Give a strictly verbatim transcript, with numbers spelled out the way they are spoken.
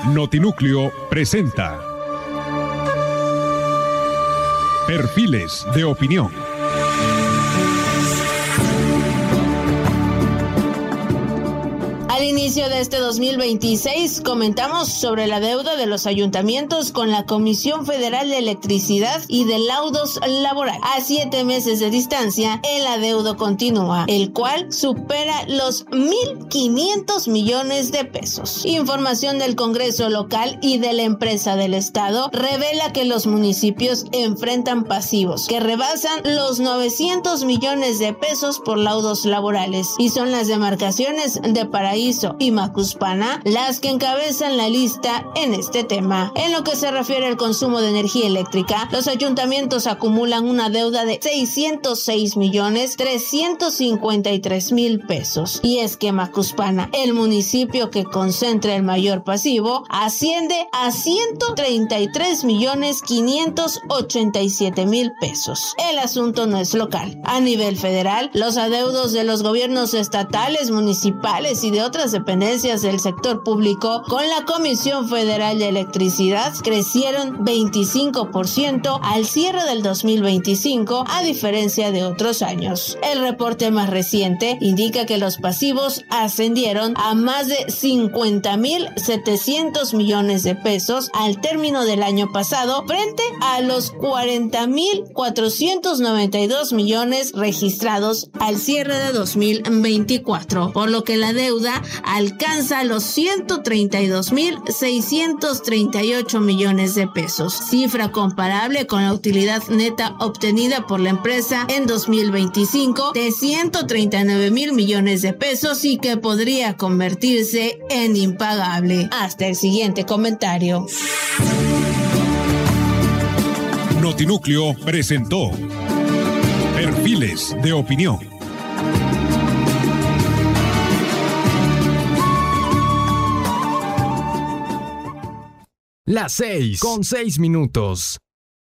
Notinúcleo presenta Perfiles de Opinión. Al inicio de este dos mil veintiséis comentamos sobre la deuda de los ayuntamientos con la Comisión Federal de Electricidad y de laudos laborales. A siete meses de distancia, el adeudo continúa, el cual supera los mil quinientos millones de pesos. Información del Congreso local y de la empresa del Estado revela que los municipios enfrentan pasivos que rebasan los novecientos millones de pesos por laudos laborales, y son las demarcaciones de Paraíso y Macuspana las que encabezan la lista en este tema. En lo que se refiere al consumo de energía eléctrica, los ayuntamientos acumulan una deuda de seiscientos seis millones trescientos cincuenta y tres mil pesos. Y es que Macuspana, el municipio que concentra el mayor pasivo, asciende a ciento treinta y tres millones quinientos ochenta y siete mil pesos. El asunto no es local. A nivel federal, los adeudos de los gobiernos estatales, municipales y de otras dependencias del sector público con la Comisión Federal de Electricidad crecieron veinticinco por ciento al cierre del dos mil veinticinco, a diferencia de otros años. El reporte más reciente indica que los pasivos ascendieron a más de cincuenta mil setecientos millones de pesos al término del año pasado, frente a los cuarenta mil cuatrocientos noventa y dos millones registrados al cierre de dos mil veinticuatro, por lo que la deuda alcanza los ciento treinta y dos mil seiscientos treinta y ocho millones de pesos, cifra comparable con la utilidad neta obtenida por la empresa en dos mil veinticinco de ciento treinta y nueve mil millones de pesos, y que podría convertirse en impagable. Hasta el siguiente comentario. Notinúcleo presentó Perfiles de Opinión. Las seis con seis minutos.